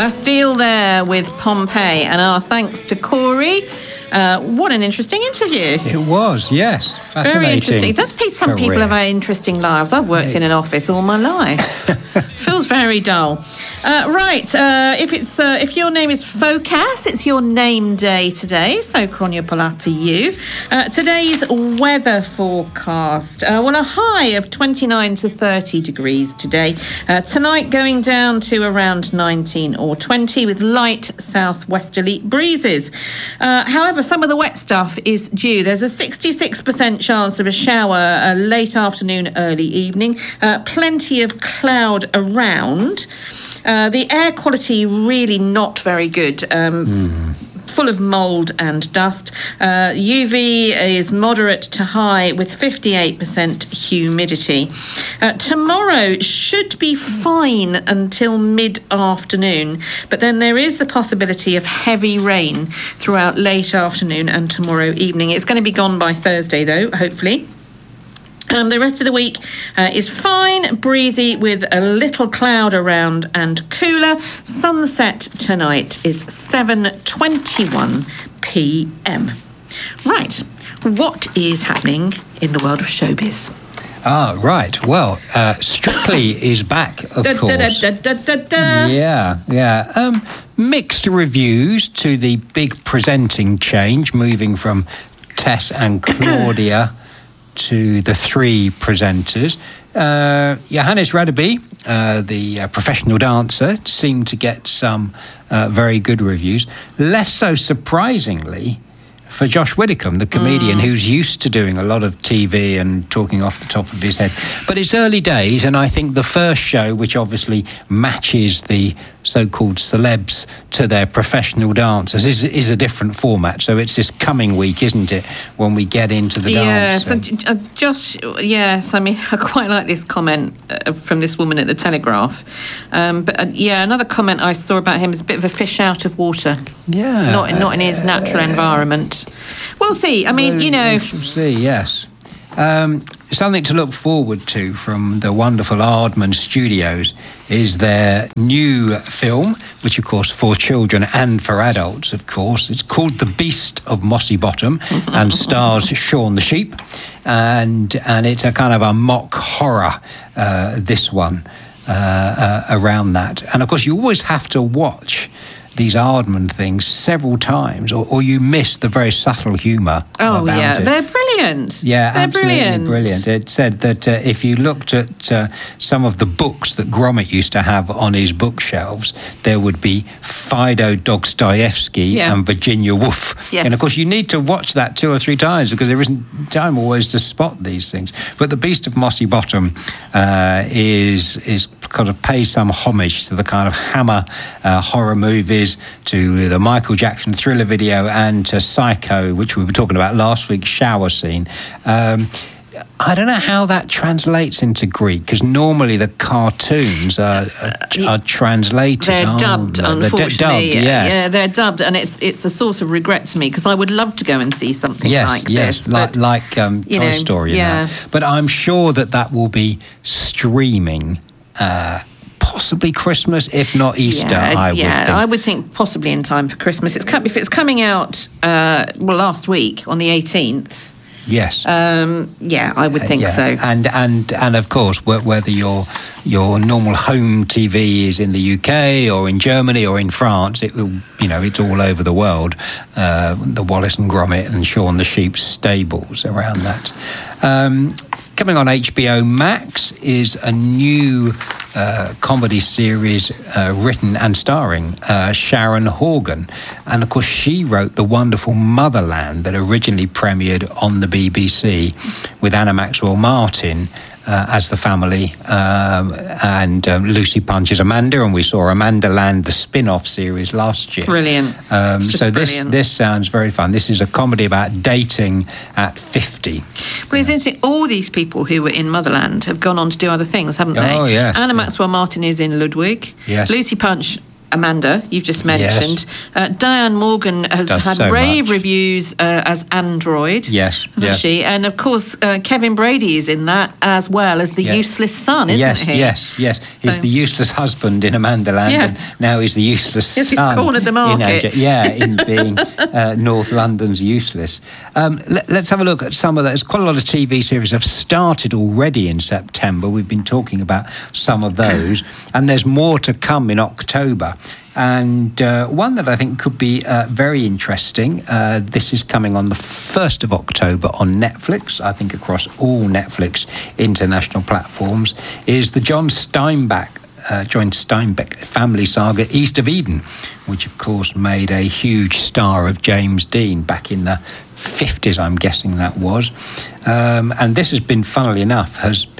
Bastille there with Pompeii, and our thanks to Corey. What an interesting interview. It was, yes. Fascinating. Very interesting. Some people have had interesting lives. I've worked in an office all my life. Feels very dull. If your name is Focas, it's your name day today, so Kronia to you. Today's weather forecast. A high of 29 to 30 degrees today. Tonight going down to around 19 or 20 with light southwesterly breezes. However, some of the wet stuff is due. There's a 66% chance of a shower late afternoon, early evening. Plenty of cloud around. The air quality really not very good. Full of mould and dust. UV is moderate to high with 58% humidity. Tomorrow should be fine until mid-afternoon, but then there is the possibility of heavy rain throughout late afternoon and tomorrow evening. It's going to be gone by Thursday, though, hopefully. The rest of the week is fine, breezy with a little cloud around and cooler. Sunset tonight is 7:21 p.m. Right, what is happening in the world of showbiz? Right. Well, Strictly is back, of course. Yeah. Mixed reviews to the big presenting change, moving from Tess and Claudia to the three presenters. Johannes Radeby, the professional dancer, seemed to get some very good reviews. Less so surprisingly for Josh Widdicombe, the comedian who's used to doing a lot of TV and talking off the top of his head. But it's early days, and I think the first show, which obviously matches the so-called celebs to their professional dancers, is a different format. So it's this coming week, isn't it, when we get into the dance? Josh, yes, I mean, I quite like this comment from this woman at the Telegraph. Another comment I saw about him is a bit of a fish out of water. Yeah. Not in his natural environment. We'll see. I mean, We shall see, yes. Something to look forward to from the wonderful Aardman Studios is their new film, which, of course, for children and for adults, of course. It's called The Beast of Mossy Bottom and stars Shaun the Sheep. And it's a kind of a mock horror, this one, around that. And, of course, you always have to watch these Aardman things several times, or you miss the very subtle humour about it. They're brilliant. Yeah, they're absolutely brilliant. It said that if you looked at some of the books that Gromit used to have on his bookshelves, there would be Fido Dostoevsky and Virginia Woolf. Yes. And, of course, you need to watch that 2 or 3 times because there isn't time always to spot these things. But The Beast of Mossy Bottom is kind of pays some homage to the kind of Hammer horror movies, to the Michael Jackson Thriller video, and to Psycho, which we were talking about last week, shower scene. I don't know how that translates into Greek, because normally the cartoons are translated. They're dubbed, unfortunately. Yes. Yeah, they're dubbed, and it's a source of regret to me, because I would love to go and see something like this. Yes, like Toy Story. And that. But I'm sure that will be streaming possibly Christmas, if not Easter, I would think. I would think possibly in time for Christmas. If it's coming out, last week on the 18th. Yes. I would think so. And of course, whether your normal home TV is in the UK or in Germany or in France, it's all over the world. The Wallace and Gromit and Shaun the Sheep stables around that. Coming on HBO Max is a new comedy series written and starring Sharon Horgan. And, of course, she wrote the wonderful Motherland that originally premiered on the BBC with Anna Maxwell Martin as the family, and Lucy Punch as Amanda, and we saw Amanda Land, the spin-off series last year. Brilliant. This sounds very fun. This is a comedy about dating at 50. Well, it's interesting. All these people who were in Motherland have gone on to do other things, haven't they? Oh, yeah. Anna Maxwell Martin is in Ludwig. Yes. Lucy Punch Amanda, you've just mentioned. Diane Morgan has had rave reviews as Android, hasn't she? And of course, Kevin Brady is in that as well as the useless son, isn't he? Yes. He's the useless husband in Amanda Land, and now he's the useless son. He's cornered the market. In being North London's useless. Let's have a look at some of that. There's quite a lot of TV series have started already in September. We've been talking about some of those, and there's more to come in October. And one that I think could be very interesting, this is coming on the 1st of October on Netflix, I think across all Netflix international platforms, is the John Steinbeck family saga East of Eden, which of course made a huge star of James Dean back in the 50s, I'm guessing that was. And this has been, funnily enough,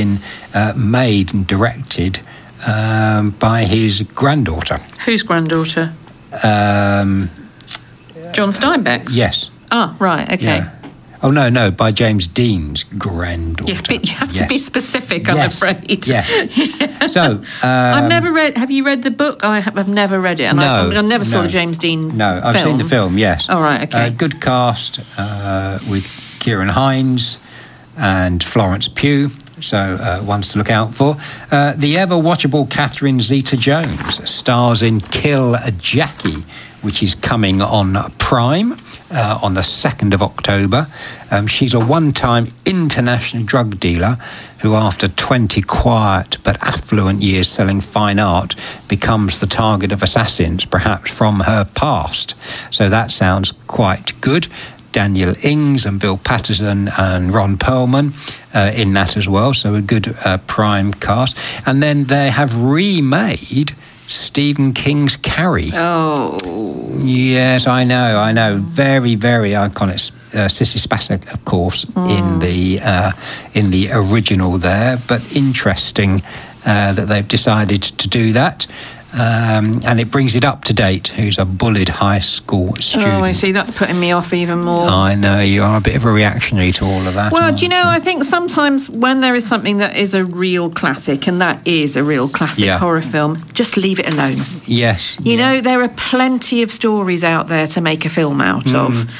made and directed by his granddaughter. Whose granddaughter? John Steinbeck's? Yes. Ah, right, okay. Yeah. Oh, no, by James Dean's granddaughter. Yes, but you have to be specific, I'm afraid. Yeah. So... I've never read... Have you read the book? I've never read it. And I never saw the James Dean film. No, I've seen the film, yes. Oh, right, okay. Good cast with Kieran Hines and Florence Pugh. So ones to look out for. The ever-watchable Catherine Zeta-Jones stars in Kill Jackie, which is coming on Prime on the 2nd of October. She's a one-time international drug dealer who, after 20 quiet but affluent years selling fine art, becomes the target of assassins, perhaps from her past. So that sounds quite good. Daniel Ings and Bill Patterson and Ron Perlman in that as well, so a good Prime cast. And then they have remade Stephen King's Carrie. Oh. Yes, I know. Very, very iconic. Sissy Spacek, of course, in the original there, but interesting that they've decided to do that. And it brings it up to date. Who's a bullied high school student? Oh, I see. That's putting me off even more. I know, you are a bit of a reactionary to all of that. Well, do you know, I think sometimes when there is something that is a real classic, and that is a real classic horror film, just leave it alone. Yes. You know, there are plenty of stories out there to make a film out of.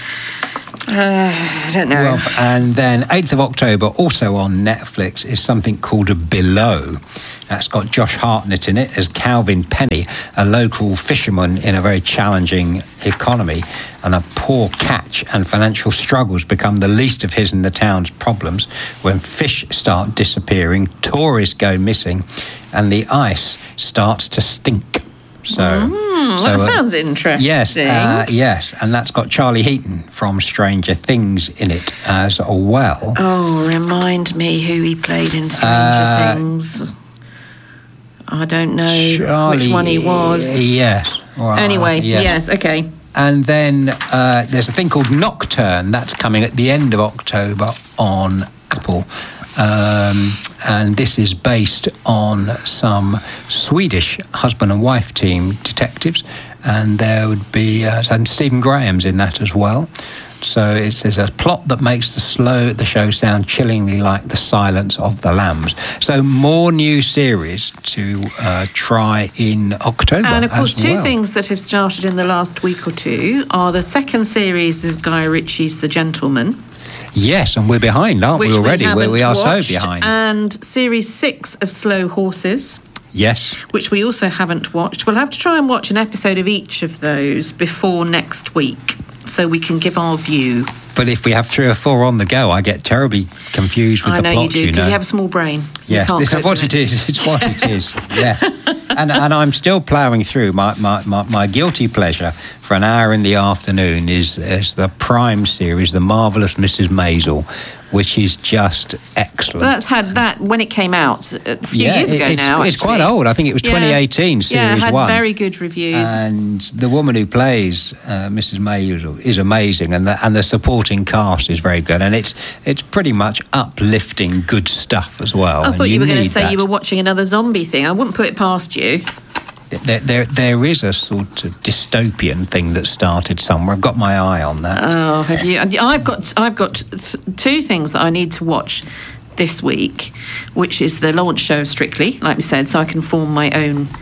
I don't know. Well, and then 8th of October, also on Netflix, is something called Below. That's got Josh Hartnett in it as Calvin Penny, a local fisherman in a very challenging economy. And a poor catch and financial struggles become the least of his and the town's problems when fish start disappearing, tourists go missing, and the ice starts to stink. That sounds interesting. Yes, and that's got Charlie Heaton from Stranger Things in it as well. Oh, remind me who he played in Stranger Things. I don't know which one he was. Yes. Well, anyway, yes, okay. And then there's a thing called Nocturne. That's coming at the end of October on Apple. And this is based on some Swedish husband and wife team detectives, and there would be and Stephen Graham's in that as well. So there's a plot that makes the show sound chillingly like The Silence of the Lambs. So more new series to try in October. And of course, two things that have started in the last week or two are the second series of Guy Ritchie's The Gentleman. Yes, and we're behind, aren't we already? We are so behind. And Series 6 of Slow Horses. Yes. Which we also haven't watched. We'll have to try and watch an episode of each of those before next week so we can give our view. But if we have 3 or 4 on the go, I get terribly confused with the plot, I know you do, because you have a small brain. Yes, this is what it is. It's what it is, yeah. And I'm still ploughing through. My guilty pleasure for an hour in the afternoon is the Prime series, The Marvellous Mrs. Maisel, which is just excellent. Well, that's had that when it came out a few years ago now. It's quite old. I think it was 2018, Series 1. Yeah, it had very good reviews. And the woman who plays Mrs. Maisel is amazing, and the supporting cast is very good. And it's pretty much uplifting good stuff as well. I thought you were going to say you were watching another zombie thing. I wouldn't put it past you. There is a sort of dystopian thing that started somewhere. I've got my eye on that. Oh, have you? I've got 2 things that I need to watch this week, which is the launch show of Strictly, like we said, so I can form my own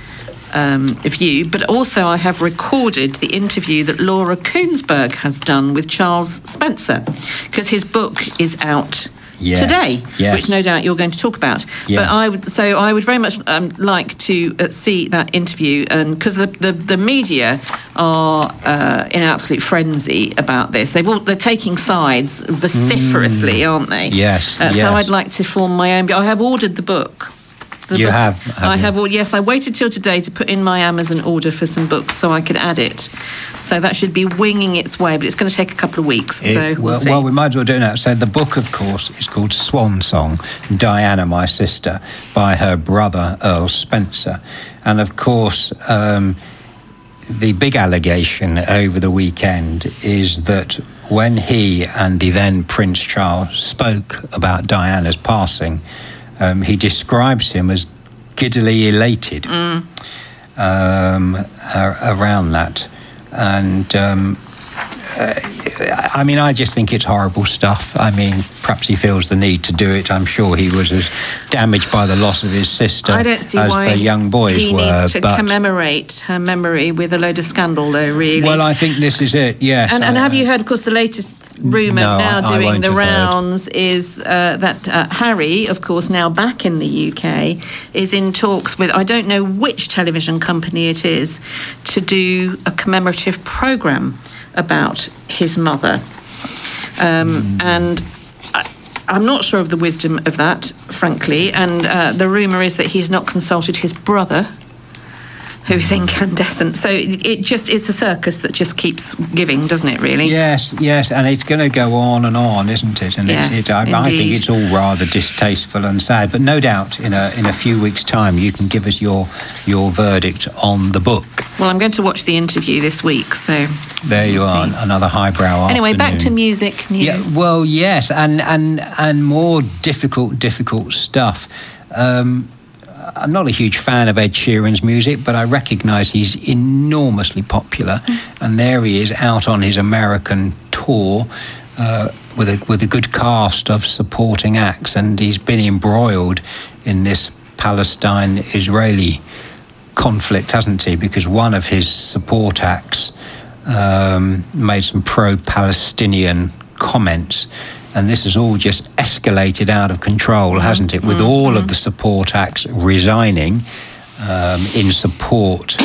view, but also I have recorded the interview that Laura Koonsberg has done with Charles Spencer, because his book is out today, which no doubt you're going to talk about. But I would very much like to see that interview, and because the media are in an absolute frenzy about this. They're taking sides vociferously, aren't they? Yes. So I'd like to form my own. I have ordered the book. You have? Yes, I waited till today to put in my Amazon order for some books so I could add it. So that should be winging its way, but it's going to take a couple of weeks. We'll see. Well, we might as well do that. So the book, of course, is called Swan Song, Diana, My Sister, by her brother, Earl Spencer. And, of course, the big allegation over the weekend is that when he and the then Prince Charles spoke about Diana's passing, he describes him as giddily elated around that. And I mean, I just think it's horrible stuff. I mean, perhaps he feels the need to do it. I'm sure he was as damaged by the loss of his sister as the young boys he needs to commemorate her memory with a load of scandal, though, really. Well, I think this is it, yes. And have you heard, of course, the latest rumour doing the rounds is that Harry, of course, now back in the UK, is in talks with, I don't know which television company it is, to do a commemorative programme about his mother. And I'm not sure of the wisdom of that, frankly. And the rumour is that he's not consulted his brother, who is incandescent. So it's a circus that just keeps giving, doesn't it, really? Yes, and it's going to go on, isn't it? And I think it's all rather distasteful and sad. But no doubt, in a few weeks' time, you can give us your verdict on the book. Well, I'm going to watch the interview this week, so there you are, another highbrow Anyway, afternoon. back to music news. Yeah, well, yes, and more difficult stuff. I'm not a huge fan of Ed Sheeran's music, but I recognise he's enormously popular, and there he is out on his American tour with a good cast of supporting acts, and he's been embroiled in this Palestine-Israeli conflict, hasn't he? Because one of his support acts made some pro-Palestinian comments. And this has all just escalated out of control, hasn't it? With all of the support acts resigning in support